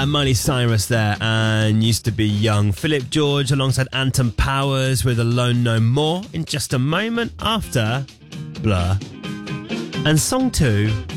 Miley Cyrus there, and Used to Be Young. Philip George alongside Anton Powers with Alone No More in just a moment after Blur. And song 2